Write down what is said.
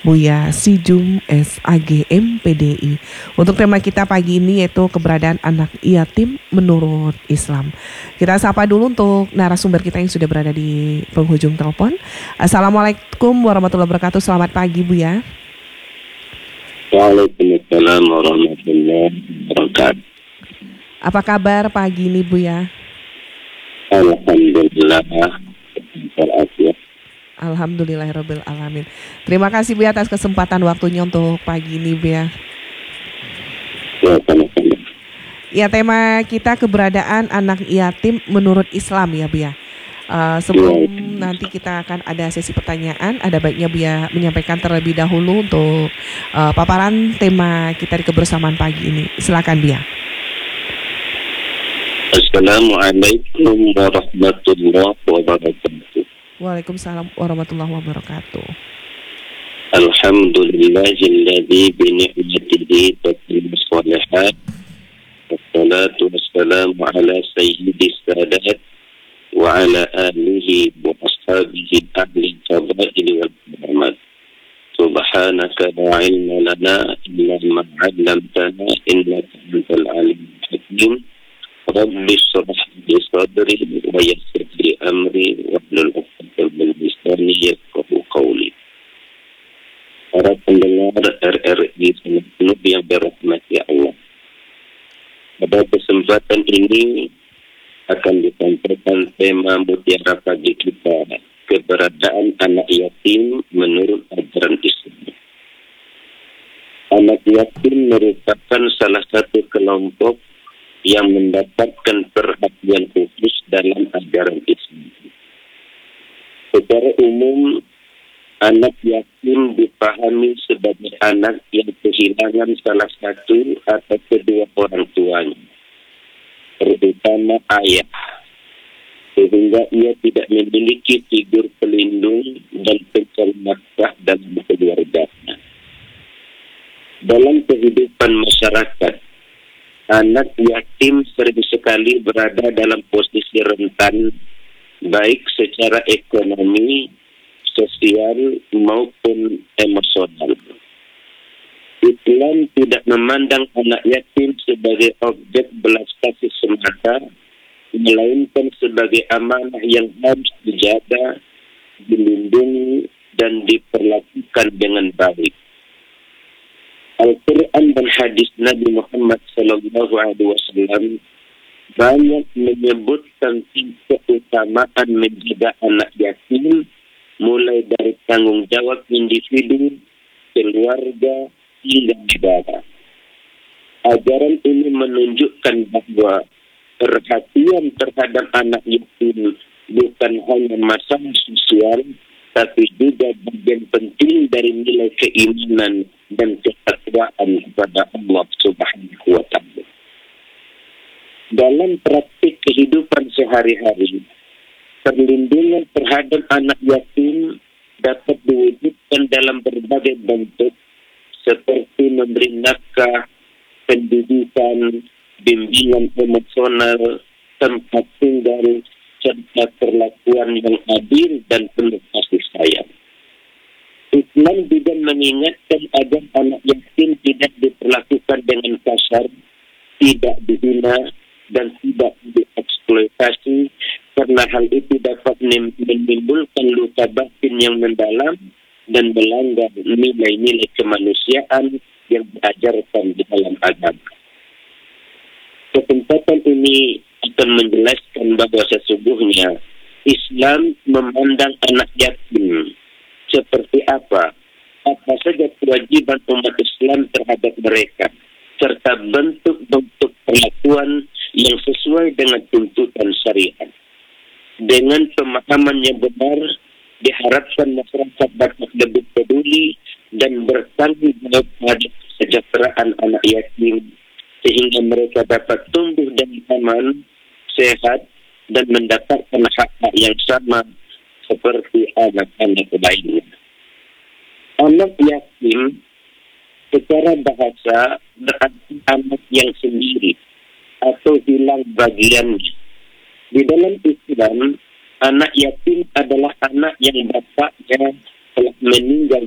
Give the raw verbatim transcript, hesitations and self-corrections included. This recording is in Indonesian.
Buya Sijum S A G M P D I. Untuk tema kita pagi ini yaitu keberadaan anak yatim menurut Islam. Kita sapa dulu untuk narasumber kita yang sudah berada di penghujung telepon. Assalamualaikum warahmatullahi wabarakatuh. Selamat pagi Buya. Waalaikumsalam warahmatullahi wabarakatuh. Apa kabar pagi ini Buya? Alhamdulillah. Alhamdulillahirabbil alamin. Terima kasih Buya atas kesempatan waktunya untuk pagi ini Buya. Ya, sama-sama. Ya, tema kita keberadaan anak yatim menurut Islam ya Buya. Uh, sebelum ya. Nanti kita akan ada sesi pertanyaan, ada baiknya Buya menyampaikan terlebih dahulu untuk uh, paparan tema kita di kebersamaan pagi ini. Silakan Buya. Assalamualaikum warahmatullahi wabarakatuh. Waalaikumsalam warahmatullahi wabarakatuh. Alhamdulillahilladzi bi ni'matihi tatimmu shalihat. Wassalatu wassalamu ala sayyidis sadat wa ala alihi wa ashabihi ahli fadail wal rahmat. Subhanaka la ilma lana illa ma 'allamtana innaka antal alimul hakim. Rabbi shrah li sadri wa yassir li amri wahlul 'uqdatam min lisani yafqahu qawli. Para pendengar R R I penuh yang dirahmati Allah. Pada kesempatan ini akan disampaikan tema mutiara pagi kita, keberadaan anak yatim menurut ajaran Islam. Anak yatim merupakan salah satu kelompok yang mendapatkan perhatian khusus dalam ajaran Islam. Secara umum, anak yatim dipahami sebagai anak yang kehilangan salah satu atau kedua orang tuanya, terutama ayah, sehingga ia tidak memiliki figur pelindung dan pencari nafkah dalam keluarganya. Dalam kehidupan masyarakat, anak yatim sering sekali berada dalam posisi rentan, baik secara ekonomi, sosial, maupun emosional. Islam tidak memandang anak yatim sebagai objek belas kasih semata, melainkan sebagai amanah yang harus dijaga, dilindungi, dan diperlakukan dengan baik. Al-Quran dan hadis Nabi Muhammad Sallallahu Alaihi Wasallam banyak menyebutkan keutamaan menjaga anak yatim, mulai dari tanggung jawab individu, keluarga, hingga negara. Ajaran ini menunjukkan bahwa perhatian terhadap anak yatim bukan hanya masalah sosial, tapi juga bagian penting dari nilai keimanan dan ketakwaan kepada Allah Subhanahu wa Ta'ala. Dalam praktik kehidupan sehari-hari, perlindungan terhadap anak yatim dapat diwujudkan dalam berbagai bentuk, seperti memberi nafkah, pendidikan, bimbingan emosional, tempat tinggal, serta perlakuan yang adil dan penuh kasih sayang. Islam juga mengingatkan agar anak yatim tidak diperlakukan dengan kasar, tidak dihina, dan tidak dieksploitasi, karena hal itu dapat menimbulkan luka batin yang mendalam dan melanggar nilai-nilai kemanusiaan yang diajarkan di dalam agama. Kesempatan ini akan menjelaskan bahwa sesungguhnya Islam memandang anak yatim seperti apa, apa saja kewajiban umat Islam terhadap mereka, serta bentuk-bentuk perlakuan yang sesuai dengan tuntutan syariat. Dengan pemahaman yang benar, diharapkan masyarakat dapat lebih peduli dan bertanggung jawab terhadap kesejahteraan anak yatim, sehingga mereka dapat tumbuh dan aman, sehat, dan mendapatkan hak-hak yang sama seperti anak-anak lainnya. Anak yatim secara bahasa berarti anak yang sendiri atau hilang bagiannya. Di dalam Islam, anak yatim adalah anak yang bapaknya telah meninggal